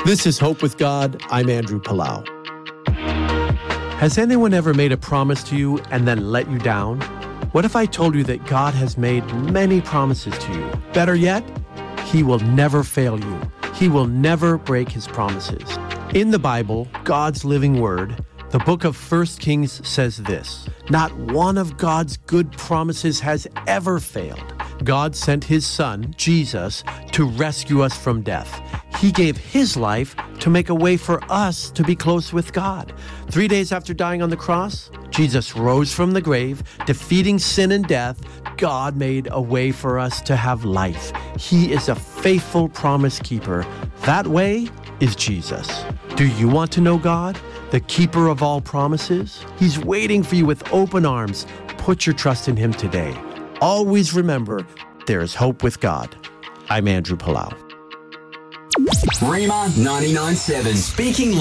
This is Hope with God. I'm Andrew Palau. Has anyone ever made a promise to you and then let you down? What if I told you that God has made many promises to you? Better yet, He will never fail you. He will never break His promises. In the Bible, God's living word, the book of 1 Kings says this: not one of God's good promises has ever failed. God sent His Son, Jesus, to rescue us from death. He gave His life to make a way for us to be close with God. 3 days after dying on the cross, Jesus rose from the grave, defeating sin and death. God made a way for us to have life. He is a faithful promise keeper. That way is Jesus. Do you want to know God, the keeper of all promises? He's waiting for you with open arms. Put your trust in Him today. Always remember, there is hope with God. I'm Andrew Palau. Rhema 99.7. Speaking